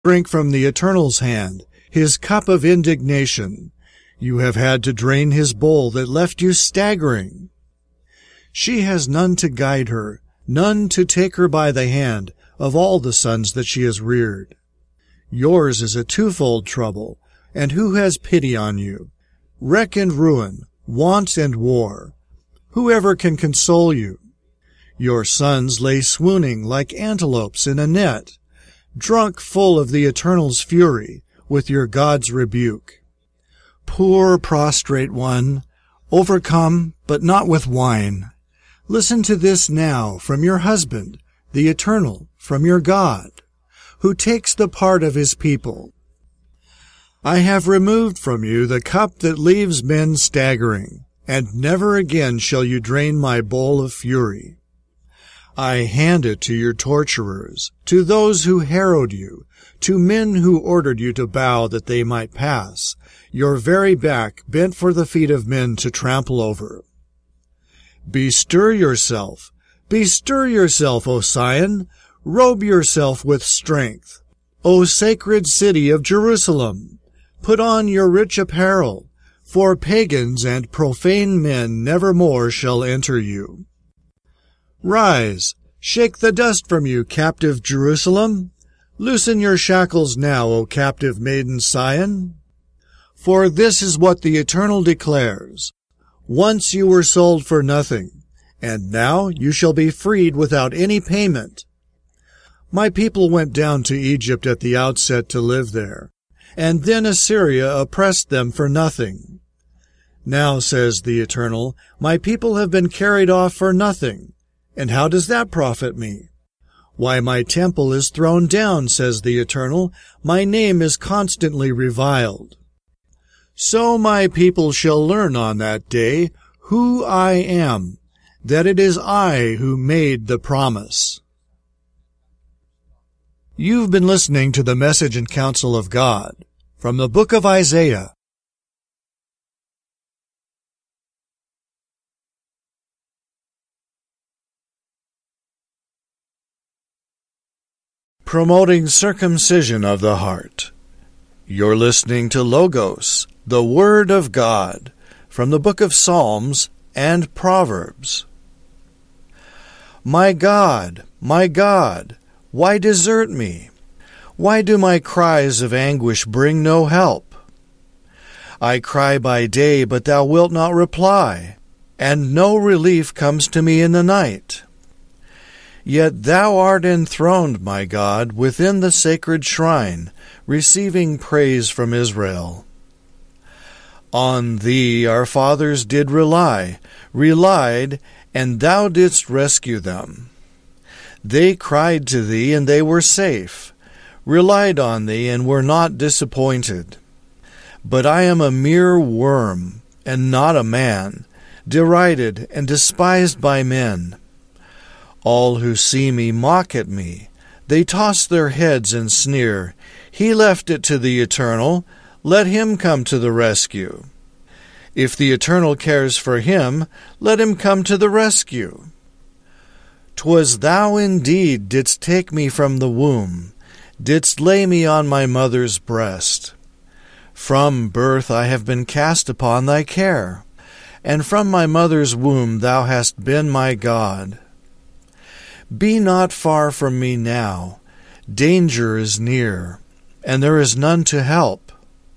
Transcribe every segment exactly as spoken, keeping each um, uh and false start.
drink from the Eternal's hand, his cup of indignation. You have had to drain his bowl that left you staggering. She has none to guide her, none to take her by the hand of all the sons that she has reared. Yours is a twofold trouble, and who has pity on you? Wreck and ruin, want and war. Whoever can console you? Your sons lay swooning like antelopes in a net, drunk full of the Eternal's fury with your God's rebuke. Poor prostrate one, overcome but not with wine. Listen to this now from your husband, the Eternal, from your God, who takes the part of his people. I have removed from you the cup that leaves men staggering, and never again shall you drain my bowl of fury. I hand it to your torturers, to those who harrowed you, to men who ordered you to bow that they might pass, your very back bent for the feet of men to trample over. Bestir yourself, bestir yourself, O Sion, robe yourself with strength. O sacred city of Jerusalem, put on your rich apparel, for pagans and profane men nevermore shall enter you. Rise, shake the dust from you, captive Jerusalem. Loosen your shackles now, O captive maiden Sion. For this is what the Eternal declares. Once you were sold for nothing, and now you shall be freed without any payment. My people went down to Egypt at the outset to live there, and then Assyria oppressed them for nothing. Now, says the Eternal, my people have been carried off for nothing. And how does that profit me? Why, my temple is thrown down, says the Eternal. My name is constantly reviled. So my people shall learn on that day who I am, that it is I who made the promise. You've been listening to the Message and Counsel of God from the book of Isaiah. Promoting circumcision of the heart. You're listening to Logos, the Word of God, from the book of Psalms and Proverbs. My God, my God, why desert me? Why do my cries of anguish bring no help? I cry by day, but thou wilt not reply, and no relief comes to me in the night. Yet thou art enthroned, my God, within the sacred shrine, receiving praise from Israel. On thee our fathers did rely, relied, and thou didst rescue them. They cried to thee, and they were safe, relied on thee, and were not disappointed. But I am a mere worm, and not a man, derided and despised by men. All who see me mock at me. They toss their heads and sneer. He left it to the Eternal. Let him come to the rescue. If the Eternal cares for him, let him come to the rescue. 'Twas thou indeed didst take me from the womb, didst lay me on my mother's breast. From birth I have been cast upon thy care, and from my mother's womb thou hast been my God. Be not far from me now. Danger is near, and there is none to help.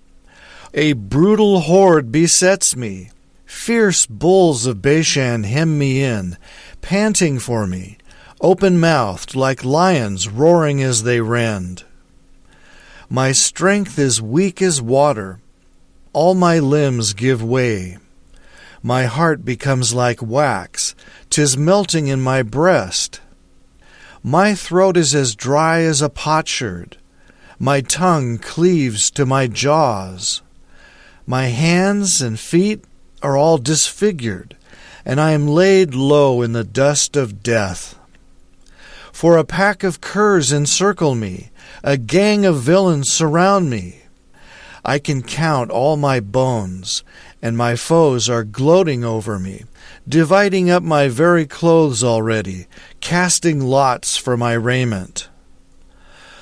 A brutal horde besets me. Fierce bulls of Bashan hem me in, panting for me, open-mouthed like lions roaring as they rend. My strength is weak as water. All my limbs give way. My heart becomes like wax. 'Tis melting in my breast. My throat is as dry as a potsherd. My tongue cleaves to my jaws. My hands and feet are all disfigured, and I am laid low in the dust of death. For a pack of curs encircle me, a gang of villains surround me. I can count all my bones, and my foes are gloating over me, dividing up my very clothes already, casting lots for my raiment.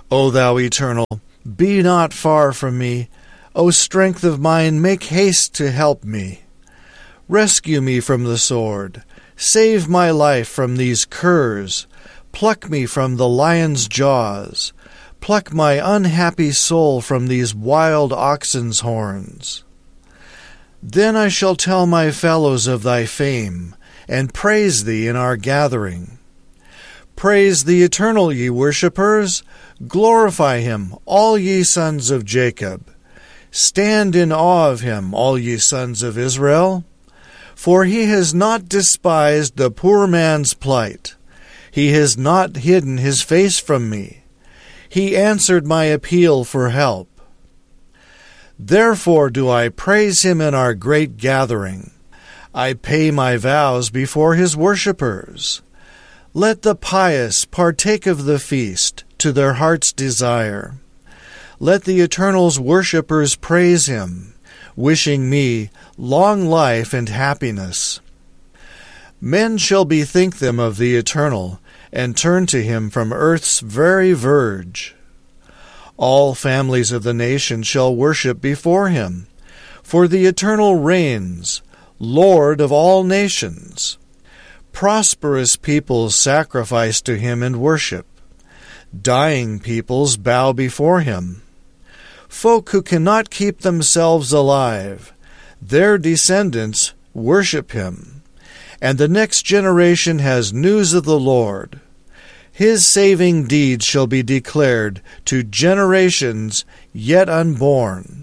O thou Eternal, be not far from me. O strength of mine, make haste to help me. Rescue me from the sword. Save my life from these curs. Pluck me from the lion's jaws. Pluck my unhappy soul from these wild oxen's horns. Then I shall tell my fellows of thy fame, and praise thee in our gathering. Praise the Eternal, ye worshippers. Glorify him, all ye sons of Jacob. Stand in awe of him, all ye sons of Israel. For he has not despised the poor man's plight. He has not hidden his face from me. He answered my appeal for help. Therefore do I praise him in our great gathering. I pay my vows before his worshippers. Let the pious partake of the feast to their heart's desire. Let the Eternal's worshippers praise him, wishing me long life and happiness. Men shall bethink them of the Eternal, and turn to him from earth's very verge. All families of the nation shall worship before him, for the Eternal reigns, Lord of all nations. Prosperous peoples sacrifice to him and worship. Dying peoples bow before him. Folk who cannot keep themselves alive, their descendants worship him. And the next generation has news of the Lord. His saving deeds shall be declared to generations yet unborn.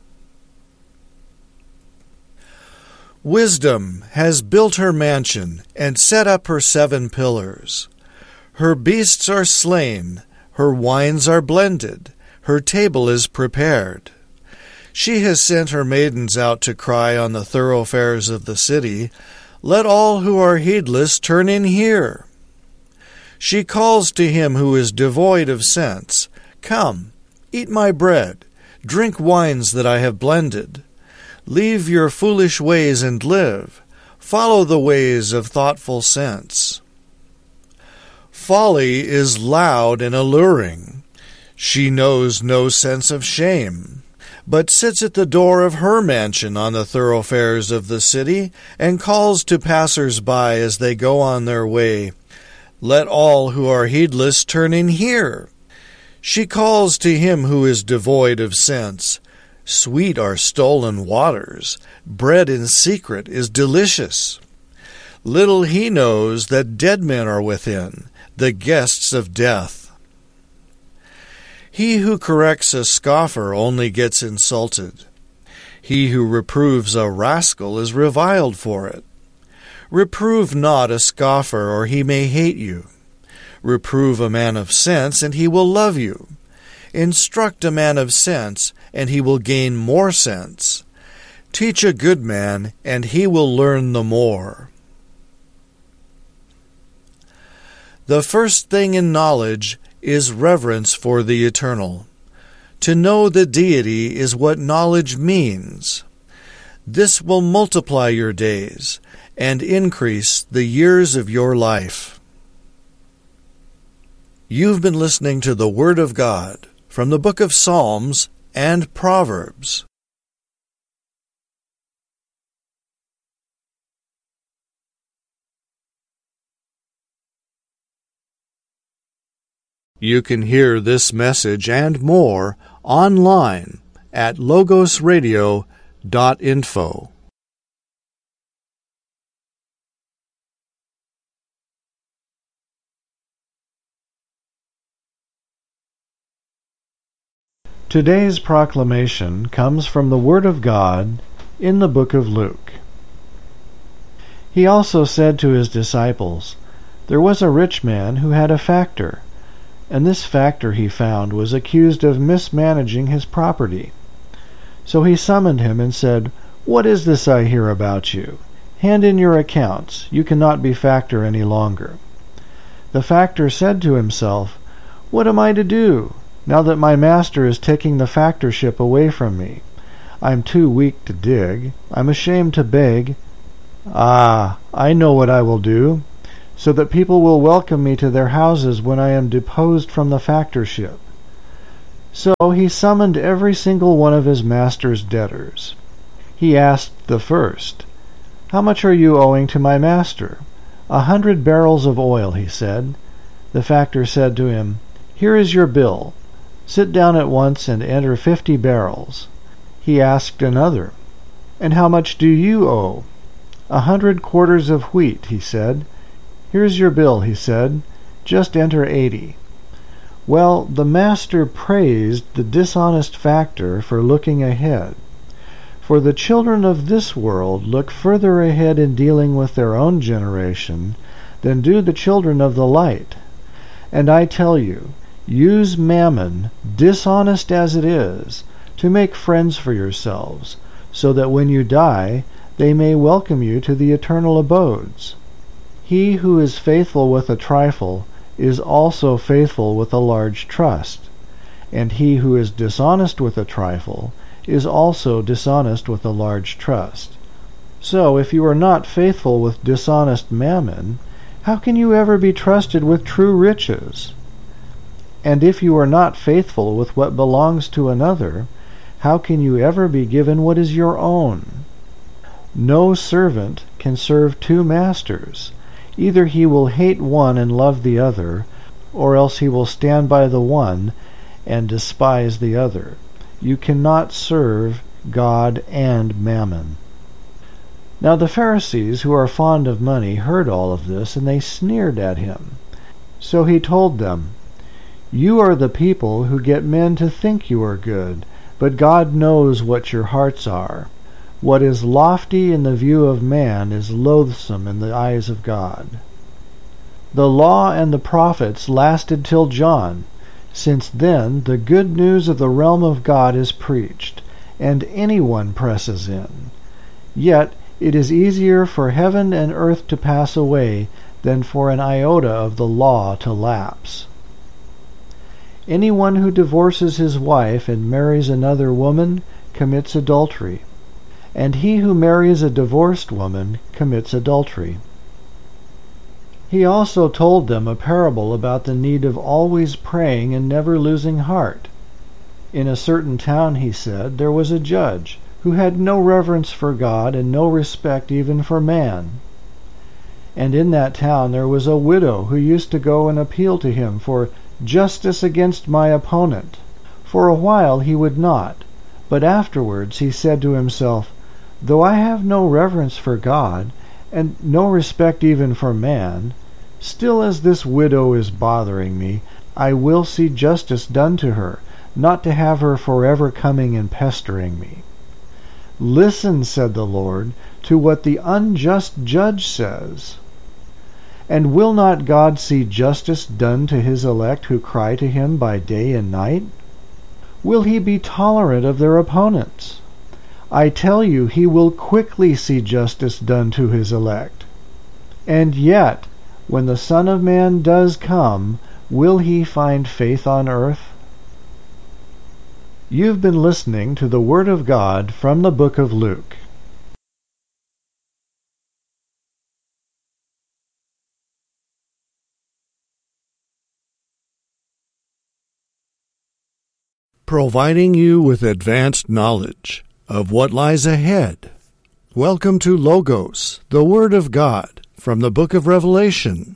Wisdom has built her mansion and set up her seven pillars. Her beasts are slain, her wines are blended, her table is prepared. She has sent her maidens out to cry on the thoroughfares of the city, Let all who are heedless turn in here. She calls to him who is devoid of sense, Come, eat my bread, drink wines that I have blended. Leave your foolish ways and live. Follow the ways of thoughtful sense. Folly is loud and alluring. She knows no sense of shame, but sits at the door of her mansion on the thoroughfares of the city, and calls to passers-by as they go on their way, Let all who are heedless turn in here. She calls to him who is devoid of sense, Sweet are stolen waters, bread in secret is delicious. Little he knows that dead men are within, the guests of death. He who corrects a scoffer only gets insulted. He who reproves a rascal is reviled for it. Reprove not a scoffer, or he may hate you. Reprove a man of sense, and he will love you. Instruct a man of sense, and he will gain more sense. Teach a good man, and he will learn the more. The first thing in knowledge is reverence for the Eternal. To know the Deity is what knowledge means. This will multiply your days and increase the years of your life. You've been listening to the Word of God from the book of Psalms and Proverbs. You can hear this message and more online at logos radio dot info. Today's proclamation comes from the Word of God in the book of Luke. He also said to his disciples, There was a rich man who had a factor, and this factor he found was accused of mismanaging his property. So he summoned him and said, What is this I hear about you? Hand in your accounts. You cannot be factor any longer. The factor said to himself, What am I to do, now that my master is taking the factorship away from me? I'm too weak to dig. I'm ashamed to beg. Ah, I know what I will do, so that people will welcome me to their houses when I am deposed from the factorship. So he summoned every single one of his master's debtors. He asked the first, "How much are you owing to my master?" "A hundred barrels of oil," he said. The factor said to him, "Here is your bill. Sit down at once and enter fifty barrels." He asked another, "And how much do you owe?" "A hundred quarters of wheat," he said. "Here's your bill," he said. "Just enter eighty." Well, the master praised the dishonest factor for looking ahead. For the children of this world look further ahead in dealing with their own generation than do the children of the light. And I tell you, use mammon, dishonest as it is, to make friends for yourselves, so that when you die, they may welcome you to the eternal abodes. He who is faithful with a trifle is also faithful with a large trust, and he who is dishonest with a trifle is also dishonest with a large trust. So if you are not faithful with dishonest mammon, how can you ever be trusted with true riches? And if you are not faithful with what belongs to another, how can you ever be given what is your own? No servant can serve two masters. Either he will hate one and love the other, or else he will stand by the one and despise the other. You cannot serve God and mammon. Now the Pharisees, who are fond of money, heard all of this, and they sneered at him. So he told them, "You are the people who get men to think you are good, but God knows what your hearts are. What is lofty in the view of man is loathsome in the eyes of God. The law and the prophets lasted till John. Since then the good news of the realm of God is preached, and anyone presses in. Yet it is easier for heaven and earth to pass away than for an iota of the law to lapse. Anyone who divorces his wife and marries another woman commits adultery, and he who marries a divorced woman commits adultery." He also told them a parable about the need of always praying and never losing heart. In a certain town, he said, there was a judge who had no reverence for God and no respect even for man. And in that town there was a widow who used to go and appeal to him for justice against my opponent. For a while he would not, but afterwards he said to himself, "Though I have no reverence for God, and no respect even for man, still as this widow is bothering me, I will see justice done to her, not to have her forever coming and pestering me." "Listen," said the Lord, "to what the unjust judge says. And will not God see justice done to his elect who cry to him by day and night? Will he be tolerant of their opponents? I tell you, he will quickly see justice done to his elect. And yet, when the Son of Man does come, will he find faith on earth?" You've been listening to the Word of God from the book of Luke. Providing you with advanced knowledge of what lies ahead. Welcome to Logos, the Word of God, from the book of Revelation.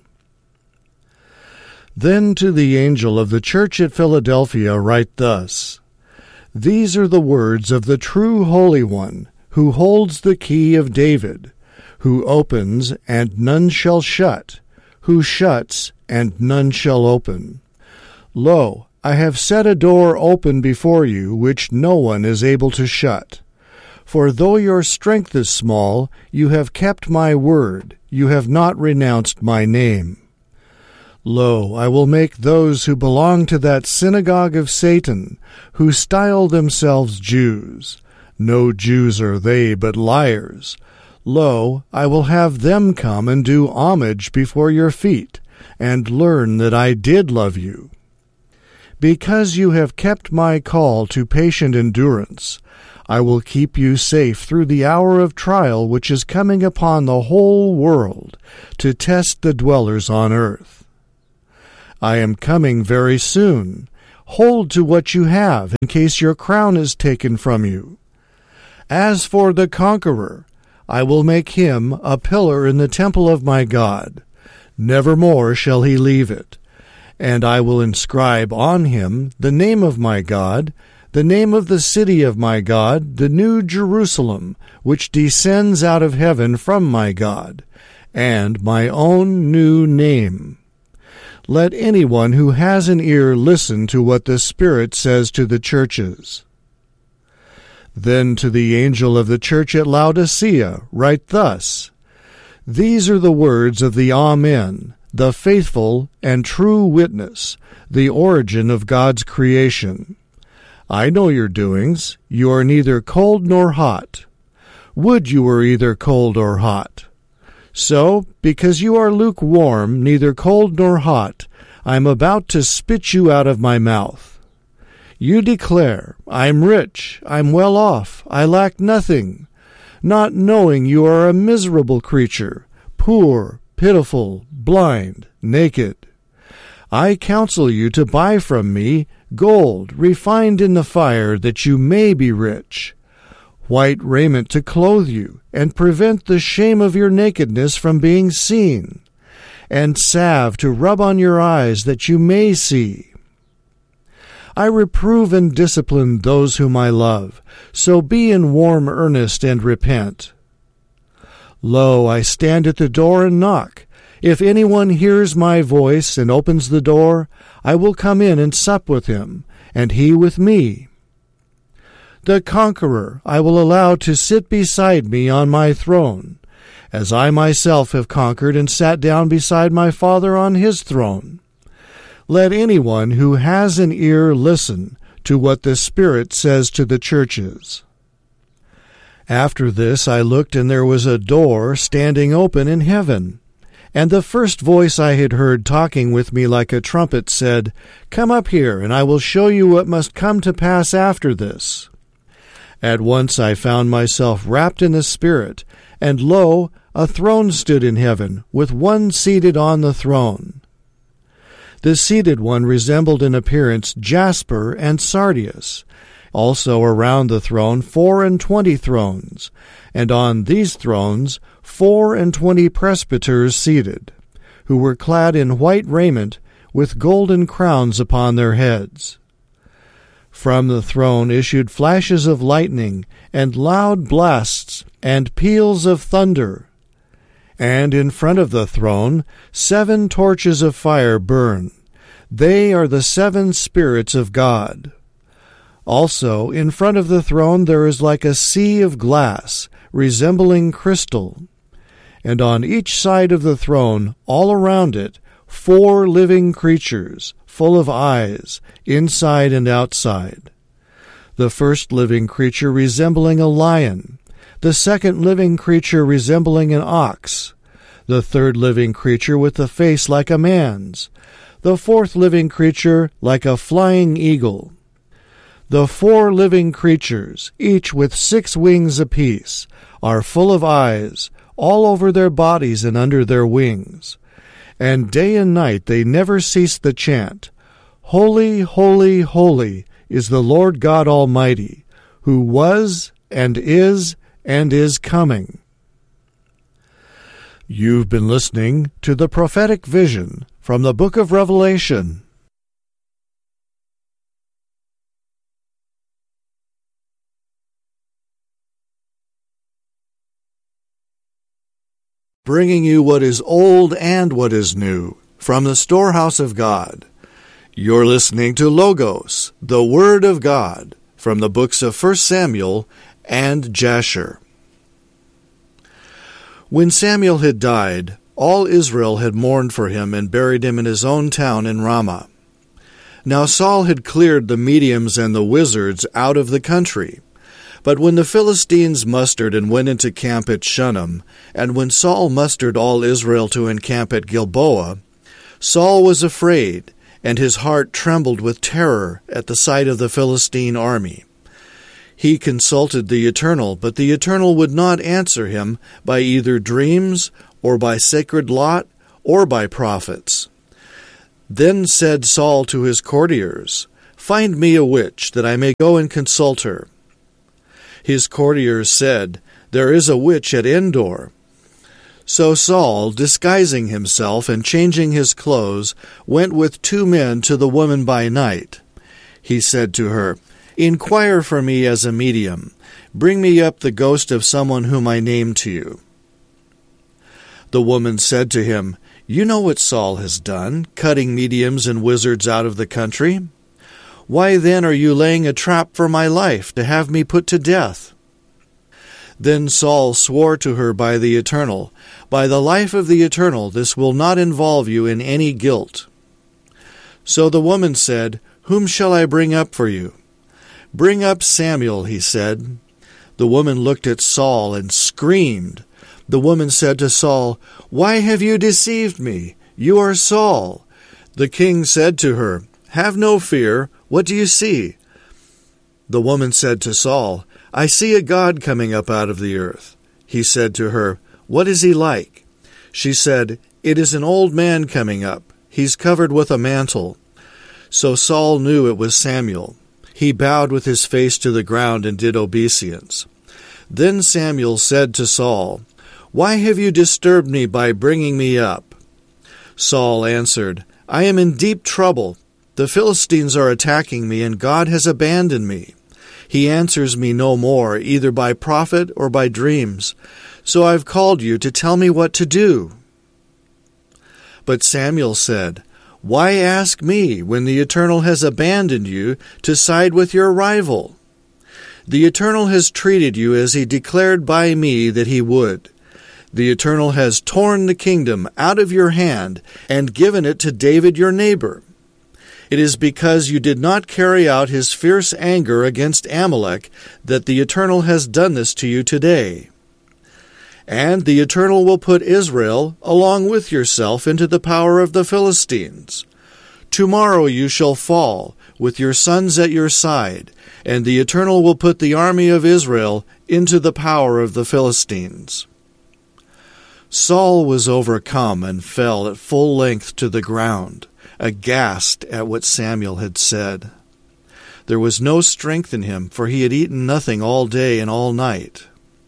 Then to the angel of the church at Philadelphia write thus: These are the words of the true Holy One, who holds the key of David, who opens, and none shall shut, who shuts, and none shall open. Lo, I have set a door open before you, which no one is able to shut. For though your strength is small, you have kept my word, you have not renounced my name. Lo, I will make those who belong to that synagogue of Satan, who style themselves Jews. No Jews are they, but liars. Lo, I will have them come and do homage before your feet, and learn that I did love you. Because you have kept my call to patient endurance, I will keep you safe through the hour of trial which is coming upon the whole world to test the dwellers on earth. I am coming very soon. hold to what you have, in case your crown is taken from you. As for the conqueror, I will make him a pillar in the temple of my God. Nevermore shall he leave it. And I will inscribe on him the name of my God, the name of the city of my God, the new Jerusalem, which descends out of heaven from my God, and my own new name. Let anyone who has an ear listen to what the Spirit says to the churches. Then to the angel of the church at Laodicea write thus, These are the words of the Amen, the faithful and true witness, the origin of God's creation. I know your doings. You are neither cold nor hot. Would you were either cold or hot. So, because you are lukewarm, neither cold nor hot, I am about to spit you out of my mouth. You declare, I am rich, I am well off, I lack nothing, not knowing you are a miserable creature, poor, pitiful, blind, naked. I counsel you to buy from me gold refined in the fire, that you may be rich, white raiment to clothe you, and prevent the shame of your nakedness from being seen, and salve to rub on your eyes, that you may see. I reprove and discipline those whom I love, so be in warm earnest and repent. Lo, I stand at the door and knock. If anyone hears my voice and opens the door, I will come in and sup with him, and he with me. The conqueror I will allow to sit beside me on my throne, as I myself have conquered and sat down beside my Father on his throne. Let anyone who has an ear listen to what the Spirit says to the churches. After this I looked, and there was a door standing open in heaven. And the first voice I had heard talking with me like a trumpet said, Come up here, and I will show you what must come to pass after this. At once I found myself wrapped in the Spirit, and lo, a throne stood in heaven, with one seated on the throne. The seated one resembled in appearance jasper and sardius. Also around the throne four and twenty thrones, and on these thrones four and twenty presbyters seated, who were clad in white raiment, with golden crowns upon their heads. From the throne issued flashes of lightning, and loud blasts, and peals of thunder. And in front of the throne seven torches of fire burn. They are the seven spirits of God. Also, in front of the throne there is like a sea of glass, resembling crystal. And on each side of the throne, all around it, four living creatures, full of eyes, inside and outside. The first living creature resembling a lion, the second living creature resembling an ox, the third living creature with a face like a man's, the fourth living creature like a flying eagle. The four living creatures, each with six wings apiece, are full of eyes, all over their bodies and under their wings. And day and night they never cease the chant, Holy, holy, holy is the Lord God Almighty, who was and is and is coming. You've been listening to the prophetic vision from the book of Revelation. Bringing you what is old and what is new from the storehouse of God. You're listening to Logos, the Word of God, from the books of First Samuel and Jasher. When Samuel had died, all Israel had mourned for him and buried him in his own town in Ramah. Now Saul had cleared the mediums and the wizards out of the country. But when the Philistines mustered and went into camp at Shunem, and when Saul mustered all Israel to encamp at Gilboa, Saul was afraid, and his heart trembled with terror at the sight of the Philistine army. He consulted the Eternal, but the Eternal would not answer him by either dreams, or by sacred lot, or by prophets. Then said Saul to his courtiers, "Find me a witch, that I may go and consult her." His courtiers said, "There is a witch at Endor." So Saul, disguising himself and changing his clothes, went with two men to the woman by night. He said to her, "Inquire for me as a medium. Bring me up the ghost of someone whom I name to you." The woman said to him, "You know what Saul has done, cutting mediums and wizards out of the country. Why then are you laying a trap for my life, to have me put to death?" Then Saul swore to her by the Eternal, "By the life of the Eternal, this will not involve you in any guilt." So the woman said, "Whom shall I bring up for you?" "Bring up Samuel," he said. The woman looked at Saul and screamed. The woman said to Saul, "Why have you deceived me? You are Saul." The king said to her, "Have no fear. What do you see?" The woman said to Saul, "I see a god coming up out of the earth." He said to her, "What is he like?" She said, "It is an old man coming up. He's covered with a mantle." So Saul knew it was Samuel. He bowed with his face to the ground and did obeisance. Then Samuel said to Saul, "Why have you disturbed me by bringing me up?" Saul answered, "I am in deep trouble. The Philistines are attacking me, and God has abandoned me. He answers me no more, either by prophet or by dreams. So I've called you to tell me what to do." But Samuel said, "Why ask me, when the Eternal has abandoned you, to side with your rival? The Eternal has treated you as he declared by me that he would. The Eternal has torn the kingdom out of your hand and given it to David your neighbor. It is because you did not carry out his fierce anger against Amalek that the Eternal has done this to you today. And the Eternal will put Israel, along with yourself, into the power of the Philistines. Tomorrow you shall fall, with your sons at your side, and the Eternal will put the army of Israel into the power of the Philistines." Saul was overcome and fell at full length to the ground, aghast at what Samuel had said. There was no strength in him, for he had eaten nothing all day and all night.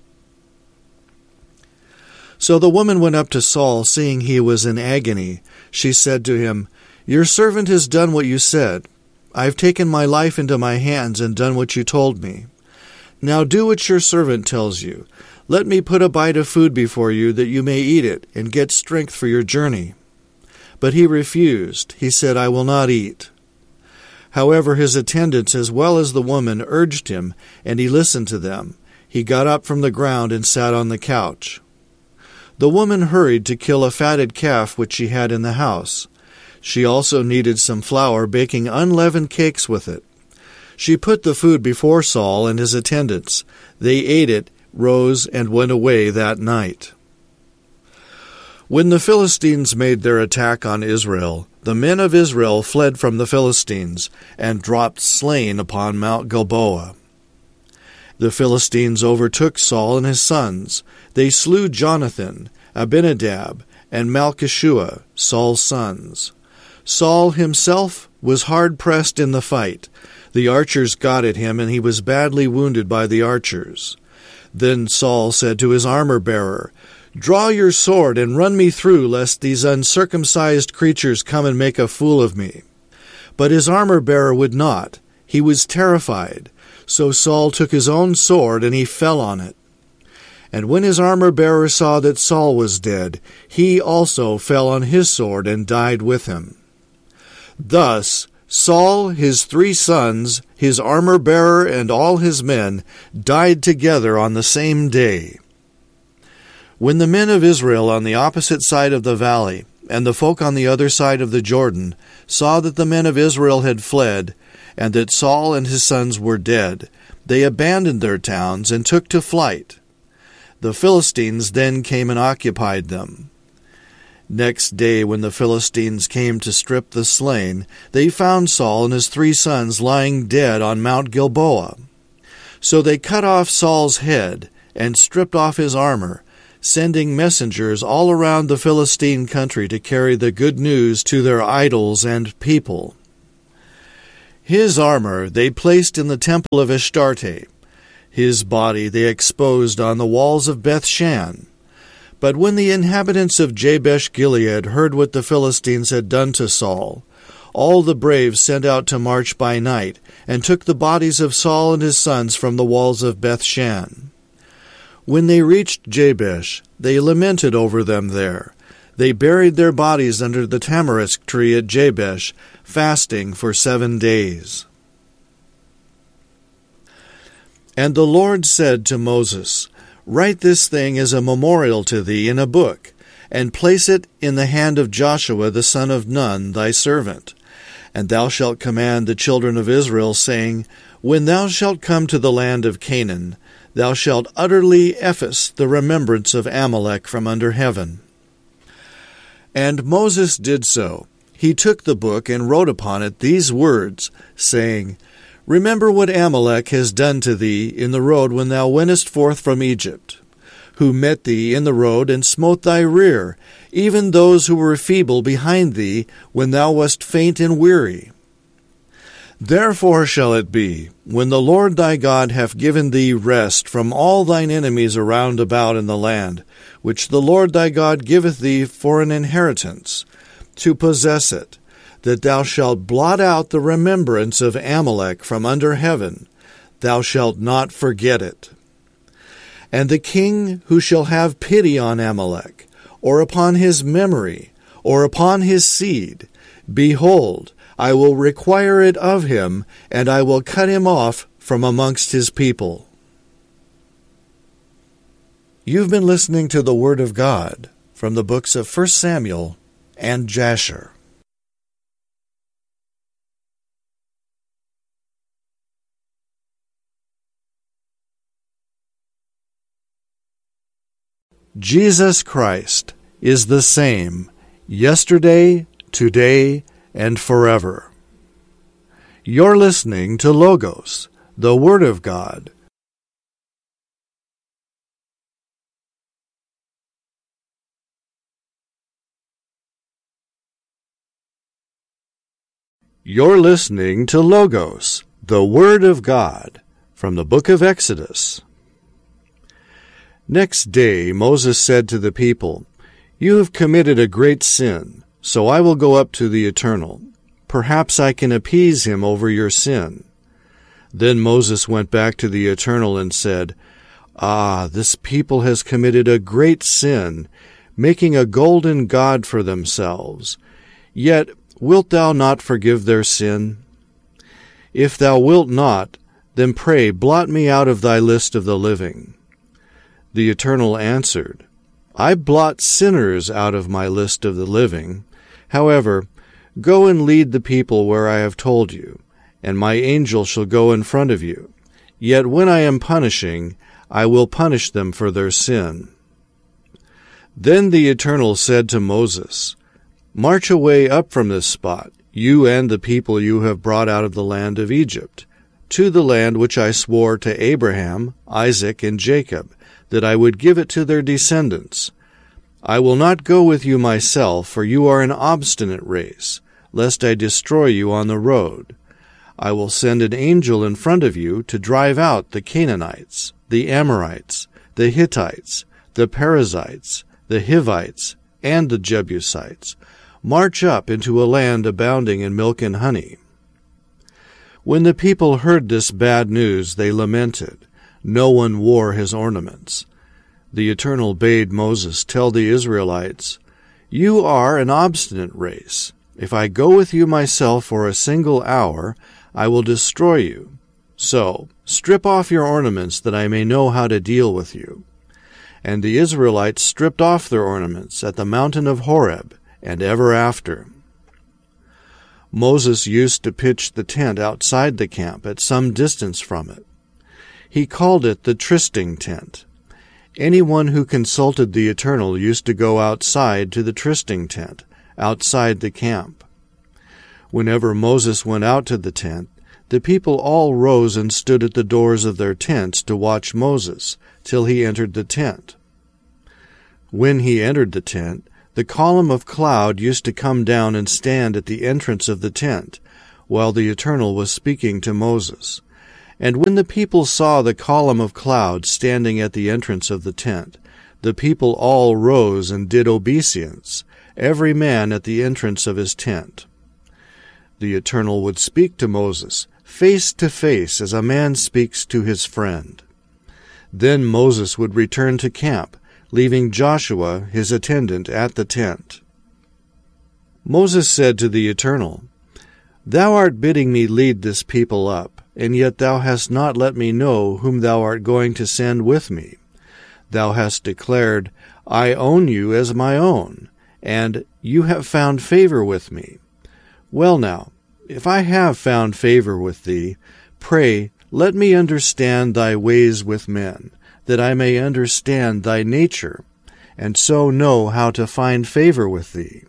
So the woman went up to Saul, seeing he was in agony. She said to him, "Your servant has done what you said. I have taken my life into my hands and done what you told me. Now do what your servant tells you. Let me put a bite of food before you, that you may eat it and get strength for your journey." But he refused. He said, "I will not eat." However, his attendants as well as the woman urged him, and he listened to them. He got up from the ground and sat on the couch. The woman hurried to kill a fatted calf which she had in the house. She also kneaded some flour, baking unleavened cakes with it. She put the food before Saul and his attendants. They ate it, rose, and went away that night. When the Philistines made their attack on Israel, the men of Israel fled from the Philistines and dropped slain upon Mount Gilboa. The Philistines overtook Saul and his sons. They slew Jonathan, Abinadab, and Malchishua, Saul's sons. Saul himself was hard-pressed in the fight. The archers got at him, and he was badly wounded by the archers. Then Saul said to his armor-bearer, "Draw your sword and run me through, lest these uncircumcised creatures come and make a fool of me." But his armor-bearer would not. He was terrified. So Saul took his own sword, and he fell on it. And when his armor-bearer saw that Saul was dead, he also fell on his sword and died with him. Thus Saul, his three sons, his armor-bearer, and all his men died together on the same day. When the men of Israel on the opposite side of the valley, and the folk on the other side of the Jordan, saw that the men of Israel had fled, and that Saul and his sons were dead, they abandoned their towns and took to flight. The Philistines then came and occupied them. Next day, when the Philistines came to strip the slain, they found Saul and his three sons lying dead on Mount Gilboa. So they cut off Saul's head and stripped off his armor, sending messengers all around the Philistine country to carry the good news to their idols and people. His armor they placed in the temple of Ashtarte. His body they exposed on the walls of Bethshan. But when the inhabitants of Jabesh-Gilead heard what the Philistines had done to Saul, all the braves sent out to march by night, and took the bodies of Saul and his sons from the walls of Bethshan. When they reached Jabesh, they lamented over them there. They buried their bodies under the tamarisk tree at Jabesh, fasting for seven days. And the Lord said to Moses, Write this thing as a memorial to thee in a book, and place it in the hand of Joshua the son of Nun, thy servant. And thou shalt command the children of Israel, saying, When thou shalt come to the land of Canaan, thou shalt utterly efface the remembrance of Amalek from under heaven. And Moses did so. He took the book and wrote upon it these words, saying, Remember what Amalek has done to thee in the road when thou wentest forth from Egypt, who met thee in the road and smote thy rear, even those who were feeble behind thee when thou wast faint and weary. Therefore shall it be, when the Lord thy God hath given thee rest from all thine enemies around about in the land, which the Lord thy God giveth thee for an inheritance, to possess it, that thou shalt blot out the remembrance of Amalek from under heaven, thou shalt not forget it. And the king who shall have pity on Amalek, or upon his memory, or upon his seed, behold, I will require it of him, and I will cut him off from amongst his people. You've been listening to the Word of God from the books of First Samuel and Jasher. Jesus Christ is the same yesterday, today, and forever. You're listening to Logos, the Word of God. You're listening to Logos, the Word of God, from the book of Exodus. Next day Moses said to the people, You have committed a great sin, so I will go up to the Eternal. Perhaps I can appease him over your sin. Then Moses went back to the Eternal and said, Ah, this people has committed a great sin, making a golden god for themselves. Yet wilt thou not forgive their sin? If thou wilt not, then pray blot me out of thy list of the living. The Eternal answered, I blot sinners out of my list of the living. However, go and lead the people where I have told you, and my angel shall go in front of you. Yet when I am punishing, I will punish them for their sin. Then the Eternal said to Moses, March away up from this spot, you and the people you have brought out of the land of Egypt, to the land which I swore to Abraham, Isaac, and Jacob, that I would give it to their descendants. I will not go with you myself, for you are an obstinate race, lest I destroy you on the road. I will send an angel in front of you to drive out the Canaanites, the Amorites, the Hittites, the Perizzites, the Hivites, and the Jebusites. March up into a land abounding in milk and honey. When the people heard this bad news, they lamented. No one wore his ornaments. The Eternal bade Moses tell the Israelites, You are an obstinate race. If I go with you myself for a single hour, I will destroy you. So, strip off your ornaments that I may know how to deal with you. And the Israelites stripped off their ornaments at the mountain of Horeb, and ever after. Moses used to pitch the tent outside the camp at some distance from it. He called it the trysting tent. Anyone who consulted the Eternal used to go outside to the trysting tent, outside the camp. Whenever Moses went out to the tent, the people all rose and stood at the doors of their tents to watch Moses, till he entered the tent. When he entered the tent, the column of cloud used to come down and stand at the entrance of the tent, while the Eternal was speaking to Moses. And when the people saw the column of cloud standing at the entrance of the tent, the people all rose and did obeisance, every man at the entrance of his tent. The Eternal would speak to Moses, face to face, as a man speaks to his friend. Then Moses would return to camp, leaving Joshua, his attendant, at the tent. Moses said to the Eternal, "Thou art bidding me lead this people up, and yet thou hast not let me know whom thou art going to send with me. Thou hast declared, I own you as my own, and you have found favor with me. Well now, if I have found favor with thee, pray, let me understand thy ways with men, that I may understand thy nature, and so know how to find favor with thee."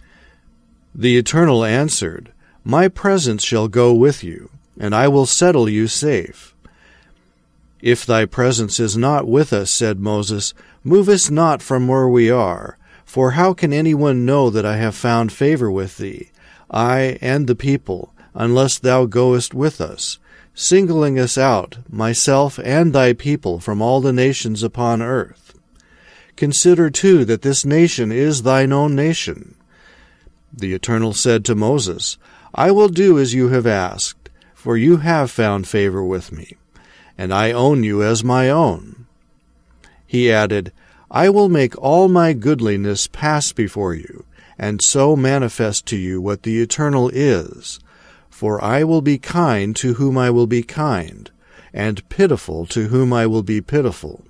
The Eternal answered, "My presence shall go with you, and I will settle you safe." "If thy presence is not with us," said Moses, "move us not from where we are, for how can anyone know that I have found favor with thee, I and the people, unless thou goest with us, singling us out, myself and thy people, from all the nations upon earth? Consider too that this nation is thine own nation." The Eternal said to Moses, "I will do as you have asked, for you have found favor with me, and I own you as my own." He added, "I will make all my goodliness pass before you, and so manifest to you what the Eternal is. For I will be kind to whom I will be kind, and pitiful to whom I will be pitiful."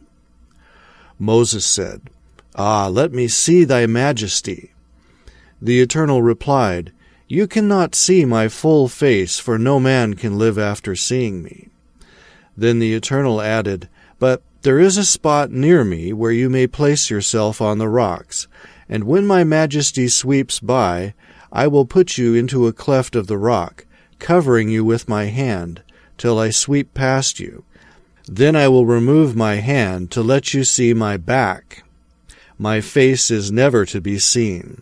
Moses said, "Ah, let me see thy majesty." The Eternal replied, "You cannot see my full face, for no man can live after seeing me." Then the Eternal added, "But there is a spot near me where you may place yourself on the rocks, and when my majesty sweeps by, I will put you into a cleft of the rock, covering you with my hand, till I sweep past you. Then I will remove my hand to let you see my back. My face is never to be seen."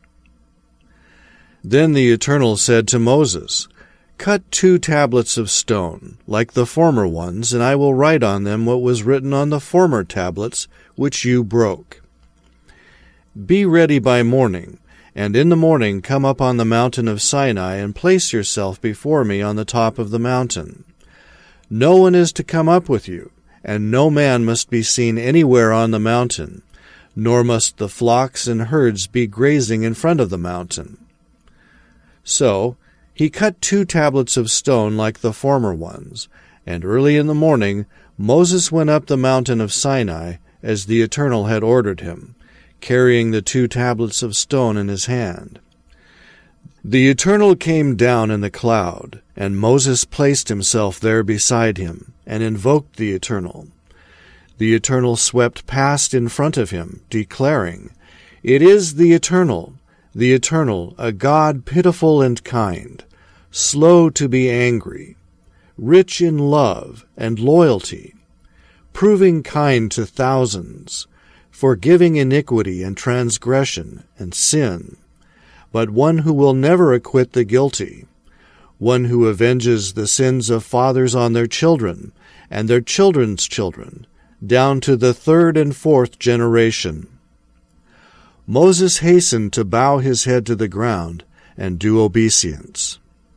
Then the Eternal said to Moses, "Cut two tablets of stone, like the former ones, and I will write on them what was written on the former tablets, which you broke. Be ready by morning, and in the morning come up on the mountain of Sinai, and place yourself before me on the top of the mountain. No one is to come up with you, and no man must be seen anywhere on the mountain, nor must the flocks and herds be grazing in front of the mountain." So he cut two tablets of stone like the former ones, and early in the morning Moses went up the mountain of Sinai, as the Eternal had ordered him, carrying the two tablets of stone in his hand. The Eternal came down in the cloud, and Moses placed himself there beside him, and invoked the Eternal. The Eternal swept past in front of him, declaring, "It is the Eternal, the Eternal, a God pitiful and kind, slow to be angry, rich in love and loyalty, proving kind to thousands, forgiving iniquity and transgression and sin, but one who will never acquit the guilty, one who avenges the sins of fathers on their children and their children's children, down to the third and fourth generation." Moses hastened to bow his head to the ground and do obeisance.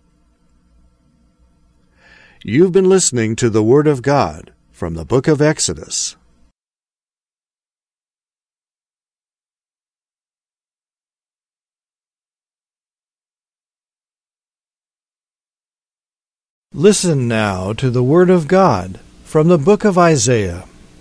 You've been listening to the Word of God from the book of Exodus. Listen now to the Word of God from the book of Isaiah.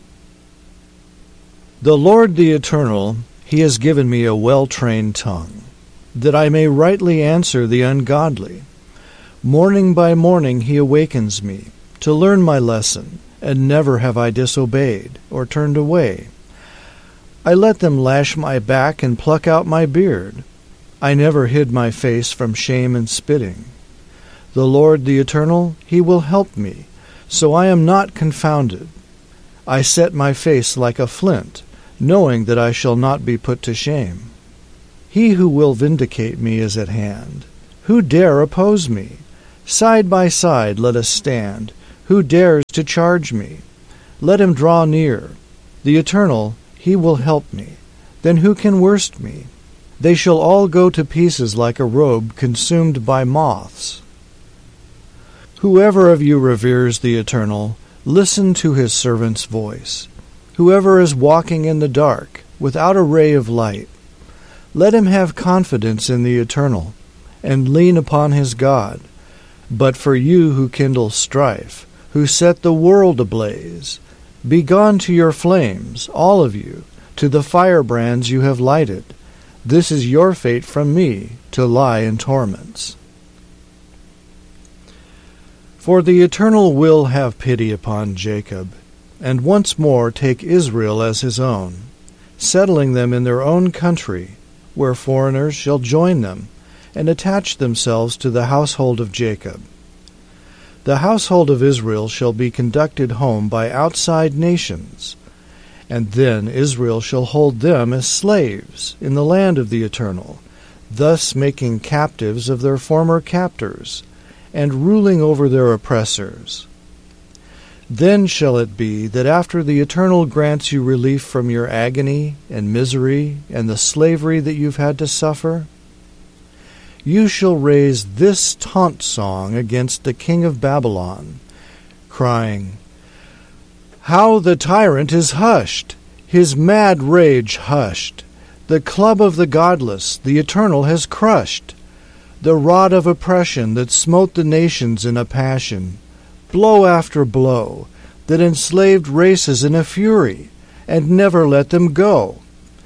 The Lord the Eternal, He has given me a well-trained tongue, that I may rightly answer the ungodly. Morning by morning He awakens me, to learn my lesson, and never have I disobeyed, or turned away. I let them lash my back and pluck out my beard. I never hid my face from shame and spitting. The Lord the Eternal, He will help me, so I am not confounded. I set my face like a flint, knowing that I shall not be put to shame. He who will vindicate me is at hand. Who dare oppose me? Side by side let us stand. Who dares to charge me? Let him draw near. The Eternal, he will help me. Then who can worst me? They shall all go to pieces like a robe consumed by moths. Whoever of you reveres the Eternal, listen to his servant's voice. Whoever is walking in the dark, without a ray of light, let him have confidence in the Eternal, and lean upon his God. But for you who kindle strife, who set the world ablaze, be gone to your flames, all of you, to the firebrands you have lighted. This is your fate from me, to lie in torments. For the Eternal will have pity upon Jacob, and once more take Israel as his own, settling them in their own country, where foreigners shall join them, and attach themselves to the household of Jacob. The household of Israel shall be conducted home by outside nations, and then Israel shall hold them as slaves in the land of the Eternal, thus making captives of their former captors, and ruling over their oppressors. Then shall it be that after the Eternal grants you relief from your agony and misery and the slavery that you've had to suffer, you shall raise this taunt song against the king of Babylon, crying, How the tyrant is hushed, his mad rage hushed. The club of the godless the Eternal has crushed. The rod of oppression that smote the nations in a passion, blow after blow, that enslaved races in a fury, and never let them go.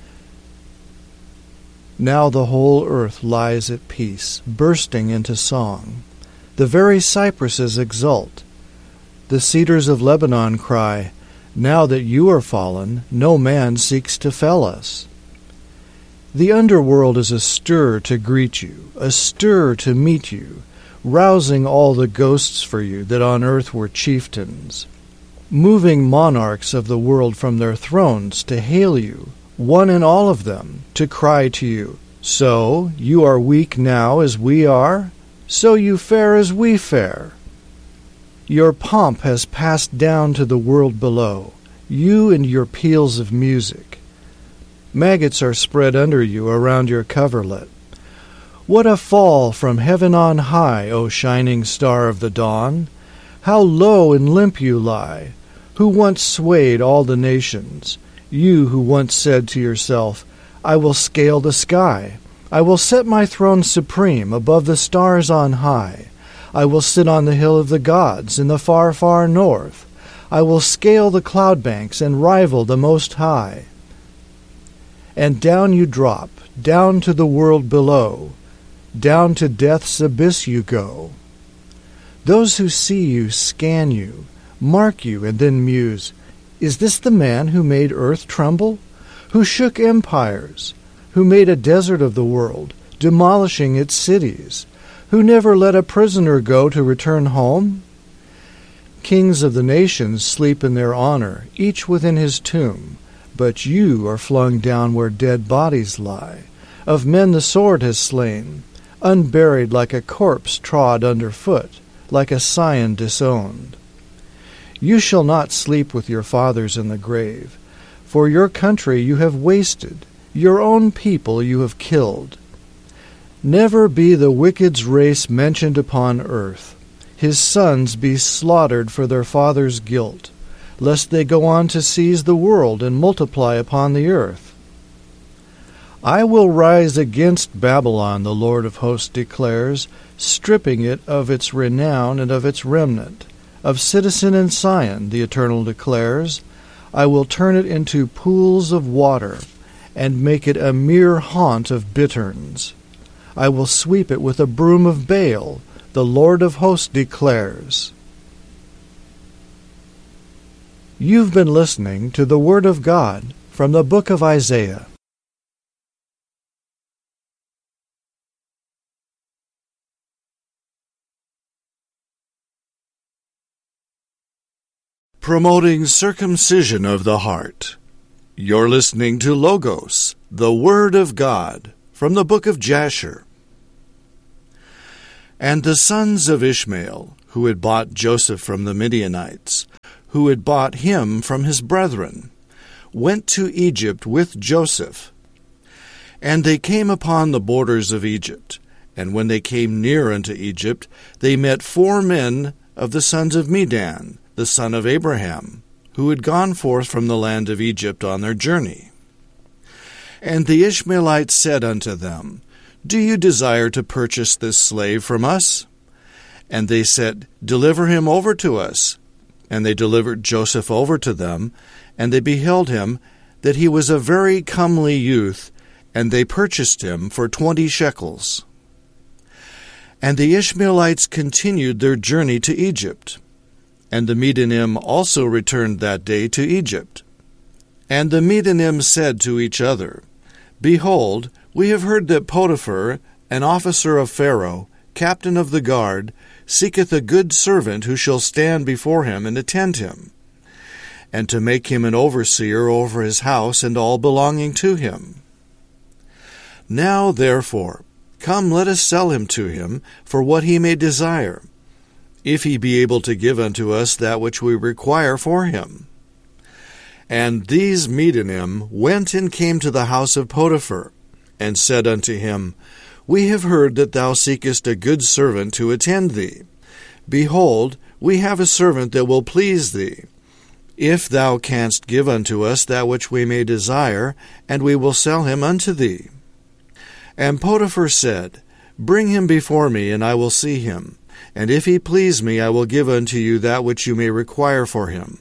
Now the whole earth lies at peace, bursting into song. The very cypresses exult. The cedars of Lebanon cry, Now that you are fallen, no man seeks to fell us. The underworld is astir to greet you, astir to meet you, rousing all the ghosts for you that on earth were chieftains, moving monarchs of the world from their thrones to hail you, one and all of them, to cry to you, So you are weak now as we are? So you fare as we fare? Your pomp has passed down to the world below, you and your peals of music. Maggots are spread under you around your coverlet. What a fall from heaven on high, O shining star of the dawn! How low and limp you lie, who once swayed all the nations, you who once said to yourself, I will scale the sky, I will set my throne supreme above the stars on high, I will sit on the hill of the gods in the far, far north, I will scale the cloud banks and rival the Most High. And down you drop, down to the world below, down to death's abyss you go. Those who see you scan you, mark you, and then muse, Is this the man who made earth tremble? Who shook empires? Who made a desert of the world, demolishing its cities? Who never let a prisoner go to return home? Kings of the nations sleep in their honor, each within his tomb, but you are flung down where dead bodies lie. Of men the sword has slain, unburied like a corpse trod underfoot, like a scion disowned. You shall not sleep with your fathers in the grave, for your country you have wasted, your own people you have killed. Never be the wicked's race mentioned upon earth, his sons be slaughtered for their father's guilt, lest they go on to seize the world and multiply upon the earth. I will rise against Babylon, the Lord of hosts declares, stripping it of its renown and of its remnant. Of citizen and scion, the Eternal declares, I will turn it into pools of water, and make it a mere haunt of bitterns. I will sweep it with a broom of Baal, the Lord of hosts declares. You've been listening to the Word of God from the book of Isaiah. Promoting circumcision of the heart. You're listening to Logos, the Word of God, from the book of Jasher. And the sons of Ishmael, who had bought Joseph from the Midianites, who had bought him from his brethren, went to Egypt with Joseph. And they came upon the borders of Egypt, and when they came near unto Egypt, they met four men of the sons of Medan, the son of Abraham, who had gone forth from the land of Egypt on their journey. And the Ishmaelites said unto them, Do you desire to purchase this slave from us? And they said, Deliver him over to us. And they delivered Joseph over to them, and they beheld him, that he was a very comely youth, and they purchased him for twenty shekels. And the Ishmaelites continued their journey to Egypt. And the Midianim also returned that day to Egypt. And the Midianim said to each other, Behold, we have heard that Potiphar, an officer of Pharaoh, captain of the guard, seeketh a good servant who shall stand before him and attend him, and to make him an overseer over his house and all belonging to him. Now, therefore, come, let us sell him to him for what he may desire, if he be able to give unto us that which we require for him. And these Midianim went and came to the house of Potiphar, and said unto him, We have heard that thou seekest a good servant to attend thee. Behold, we have a servant that will please thee. If thou canst give unto us that which we may desire, and we will sell him unto thee. And Potiphar said, Bring him before me, and I will see him. And if he please me, I will give unto you that which you may require for him.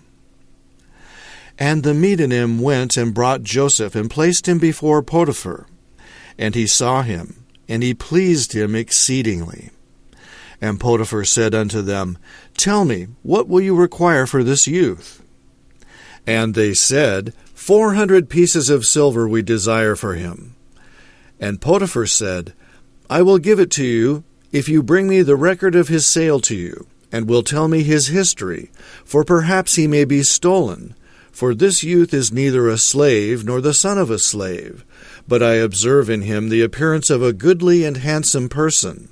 And the Midianim went and brought Joseph, and placed him before Potiphar. And he saw him, and he pleased him exceedingly. And Potiphar said unto them, Tell me, what will you require for this youth? And they said, Four hundred pieces of silver we desire for him. And Potiphar said, I will give it to you, if you bring me the record of his sale to you, and will tell me his history, for perhaps he may be stolen. For this youth is neither a slave nor the son of a slave, but I observe in him the appearance of a goodly and handsome person.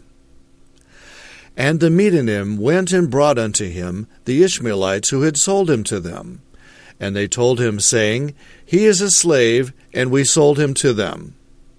And the Midianim went and brought unto him the Ishmaelites who had sold him to them. And they told him, saying, He is a slave, and we sold him to them.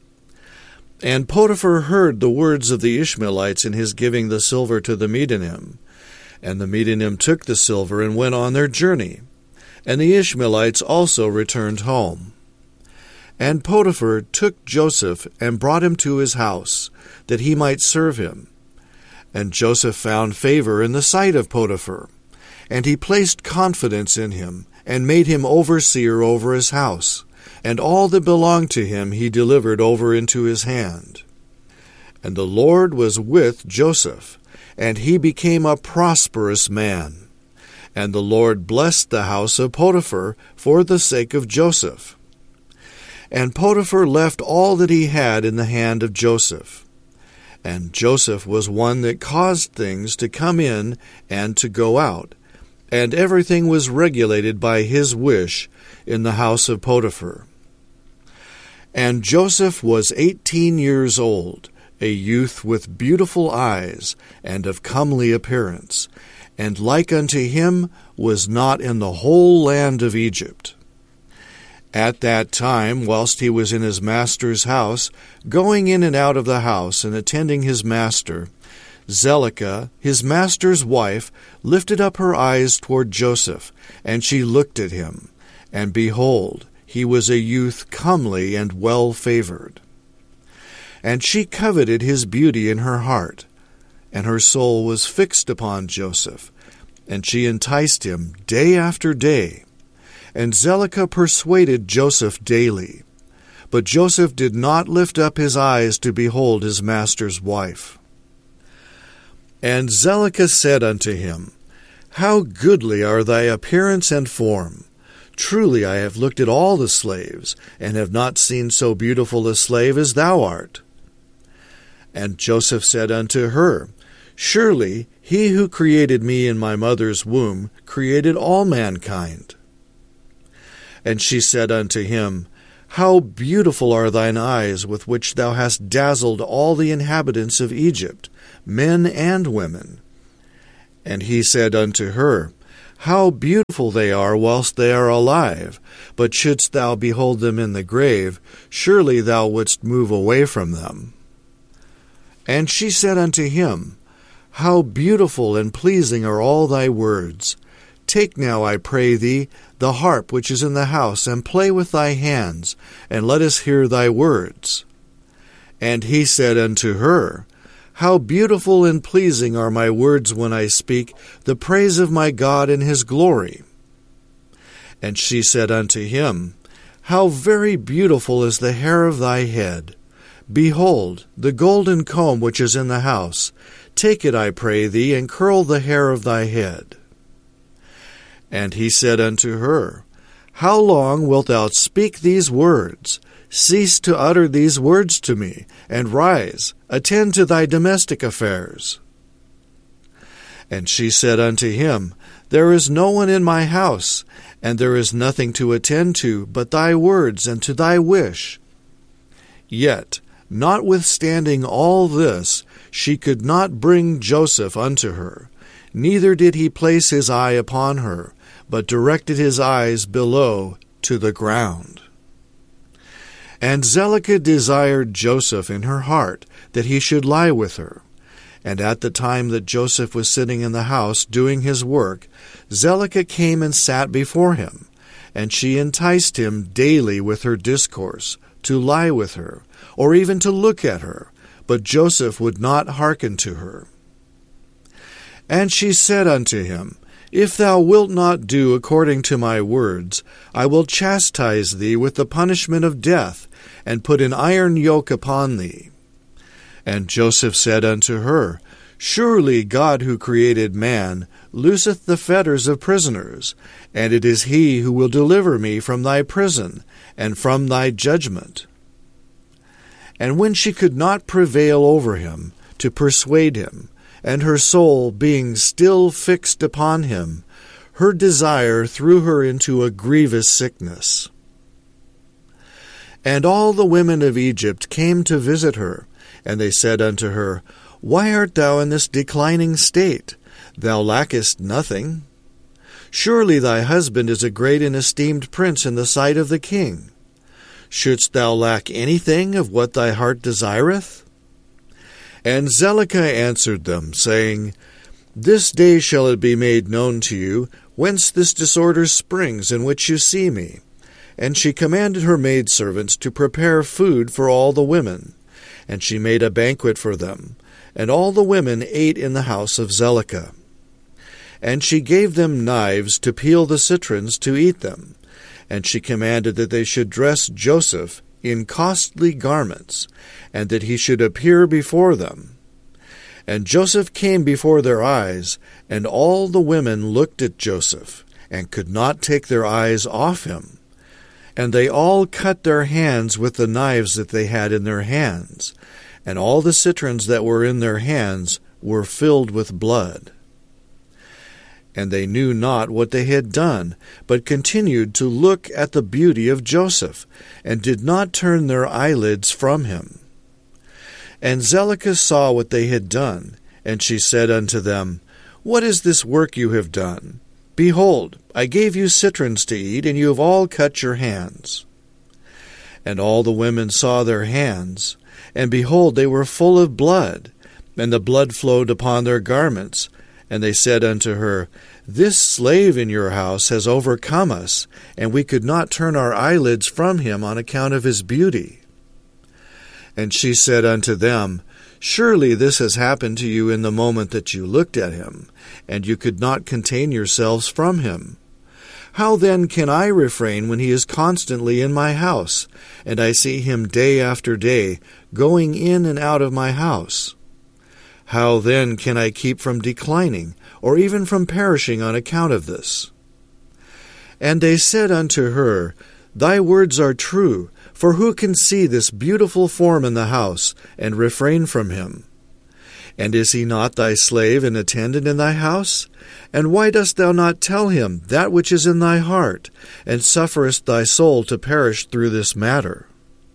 And Potiphar heard the words of the Ishmaelites in his giving the silver to the Midianim. And the Midianim took the silver and went on their journey. And the Ishmaelites also returned home. And Potiphar took Joseph and brought him to his house, that he might serve him. And Joseph found favor in the sight of Potiphar, and he placed confidence in him, and made him overseer over his house, and all that belonged to him he delivered over into his hand. And the Lord was with Joseph, and he became a prosperous man. And the Lord blessed the house of Potiphar for the sake of Joseph. And Potiphar left all that he had in the hand of Joseph. And Joseph was one that caused things to come in and to go out, and everything was regulated by his wish in the house of Potiphar. And Joseph was eighteen years old, a youth with beautiful eyes, and of comely appearance, and like unto him was not in the whole land of Egypt. At that time, whilst he was in his master's house, going in and out of the house and attending his master, Zelicah, his master's wife, lifted up her eyes toward Joseph, and she looked at him, and behold, he was a youth comely and well-favored. And she coveted his beauty in her heart, and her soul was fixed upon Joseph, and she enticed him day after day. And Zelicah persuaded Joseph daily. But Joseph did not lift up his eyes to behold his master's wife. And Zelicah said unto him, How goodly are thy appearance and form! Truly I have looked at all the slaves, and have not seen so beautiful a slave as thou art. And Joseph said unto her, Surely he who created me in my mother's womb created all mankind. And she said unto him, How beautiful are thine eyes, with which thou hast dazzled all the inhabitants of Egypt, men and women. And he said unto her, How beautiful they are whilst they are alive! But shouldst thou behold them in the grave, surely thou wouldst move away from them. And she said unto him, How beautiful and pleasing are all thy words! Take now, I pray thee, the harp which is in the house, and play with thy hands, and let us hear thy words. And he said unto her, How beautiful and pleasing are my words when I speak the praise of my God and his glory. And she said unto him, How very beautiful is the hair of thy head! Behold, the golden comb which is in the house, take it, I pray thee, and curl the hair of thy head. And he said unto her, How long wilt thou speak these words? Cease to utter these words to me, and rise, attend to thy domestic affairs. And she said unto him, There is no one in my house, and there is nothing to attend to but thy words and to thy wish. Yet, notwithstanding all this, she could not bring Joseph unto her, neither did he place his eye upon her, but directed his eyes below to the ground. And Zelicah desired Joseph in her heart, that he should lie with her. And at the time that Joseph was sitting in the house doing his work, Zelicah came and sat before him, and she enticed him daily with her discourse, to lie with her, or even to look at her, but Joseph would not hearken to her. And she said unto him, If thou wilt not do according to my words, I will chastise thee with the punishment of death, and put an iron yoke upon thee. And Joseph said unto her, Surely God who created man looseth the fetters of prisoners, and it is he who will deliver me from thy prison, and from thy judgment. And when she could not prevail over him, to persuade him, and her soul being still fixed upon him, her desire threw her into a grievous sickness. And all the women of Egypt came to visit her, and they said unto her, Why art thou in this declining state? Thou lackest nothing. Surely thy husband is a great and esteemed prince in the sight of the king. Shouldst thou lack anything of what thy heart desireth? And Zelicah answered them, saying, This day shall it be made known to you, whence this disorder springs in which you see me. And she commanded her maidservants to prepare food for all the women. And she made a banquet for them, and all the women ate in the house of Zelicah. And she gave them knives to peel the citrons to eat them. And she commanded that they should dress Joseph in costly garments, and that he should appear before them. And Joseph came before their eyes, and all the women looked at Joseph, and could not take their eyes off him. And they all cut their hands with the knives that they had in their hands, and all the citrons that were in their hands were filled with blood. And they knew not what they had done, but continued to look at the beauty of Joseph, and did not turn their eyelids from him. And Zelicah saw what they had done, and she said unto them, What is this work you have done? Behold, I gave you citrons to eat, and you have all cut your hands. And all the women saw their hands, and behold, they were full of blood, and the blood flowed upon their garments. And they said unto her, This slave in your house has overcome us, and we could not turn our eyelids from him on account of his beauty. And she said unto them, Surely this has happened to you in the moment that you looked at him, and you could not contain yourselves from him. How then can I refrain when he is constantly in my house, and I see him day after day, going in and out of my house? How then can I keep from declining, or even from perishing on account of this? And they said unto her, Thy words are true, for who can see this beautiful form in the house, and refrain from him? And is he not thy slave and attendant in thy house? And why dost thou not tell him that which is in thy heart, and sufferest thy soul to perish through this matter?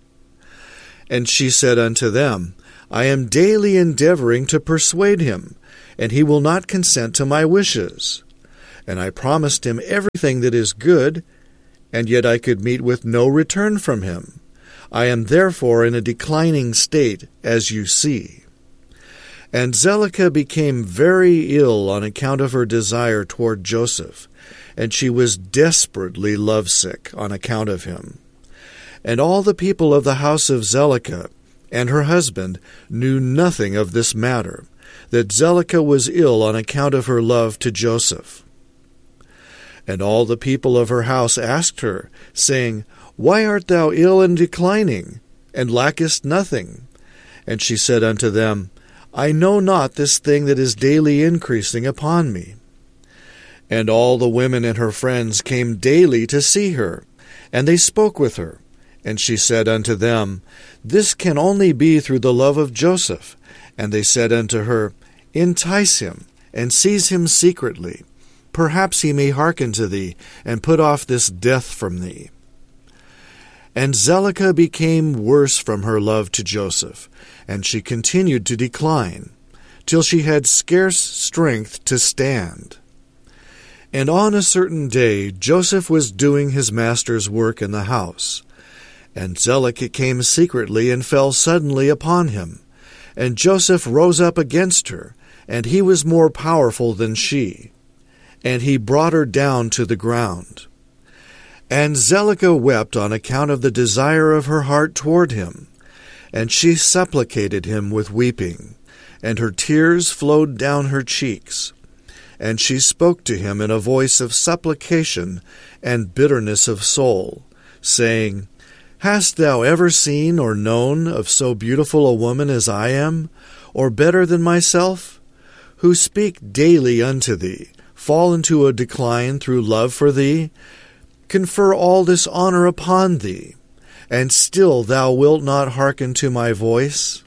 And she said unto them, I am daily endeavoring to persuade him, and he will not consent to my wishes. And I promised him everything that is good, and yet I could meet with no return from him. I am therefore in a declining state, as you see. And Zelicah became very ill on account of her desire toward Joseph, and she was desperately lovesick on account of him. And all the people of the house of Zelicah and her husband knew nothing of this matter, that Zelicah was ill on account of her love to Joseph. And all the people of her house asked her, saying, Why art thou ill and declining, and lackest nothing? And she said unto them, I know not this thing that is daily increasing upon me. And all the women and her friends came daily to see her, and they spoke with her. And she said unto them, This can only be through the love of Joseph. And they said unto her, Entice him, and seize him secretly. Perhaps he may hearken to thee, and put off this death from thee. And Zelicah became worse from her love to Joseph, and she continued to decline, till she had scarce strength to stand. And on a certain day Joseph was doing his master's work in the house. And Zelicah came secretly and fell suddenly upon him. And Joseph rose up against her, and he was more powerful than she. And he brought her down to the ground. And Zelicah wept on account of the desire of her heart toward him. And she supplicated him with weeping, and her tears flowed down her cheeks. And she spoke to him in a voice of supplication and bitterness of soul, saying, Hast thou ever seen or known of so beautiful a woman as I am, or better than myself, who speak daily unto thee, fall into a decline through love for thee, confer all this honor upon thee, and still thou wilt not hearken to my voice?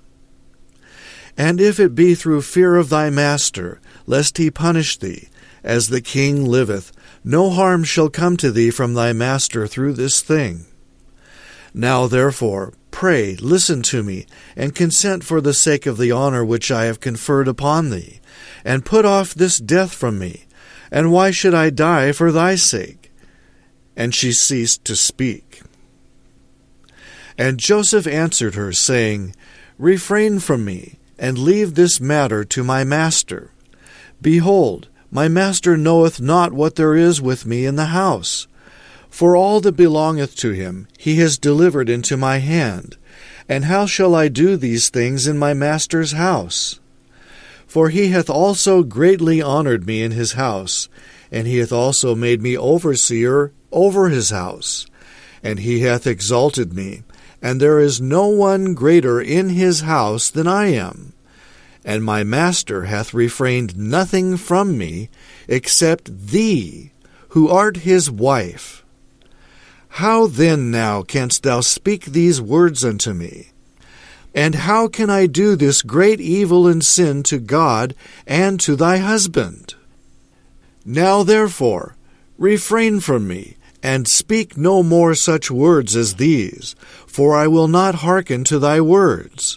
And if it be through fear of thy master, lest he punish thee, as the king liveth, no harm shall come to thee from thy master through this thing. Now therefore, pray, listen to me, and consent for the sake of the honor which I have conferred upon thee, and put off this death from me. And why should I die for thy sake? And she ceased to speak. And Joseph answered her, saying, Refrain from me, and leave this matter to my master. Behold, my master knoweth not what there is with me in the house. For all that belongeth to him he has delivered into my hand. And how shall I do these things in my master's house? For he hath also greatly honored me in his house, and he hath also made me overseer over his house. And he hath exalted me, and there is no one greater in his house than I am. And my master hath refrained nothing from me, except thee, who art his wife. How then now canst thou speak these words unto me? And how can I do this great evil and sin to God and to thy husband? Now therefore, refrain from me, and speak no more such words as these, for I will not hearken to thy words.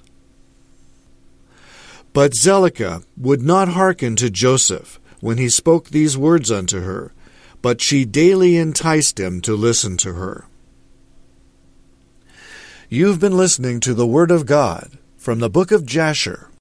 But Zelicah would not hearken to Joseph when he spoke these words unto her, but she daily enticed him to listen to her. You've been listening to the Word of God from the book of Jasher.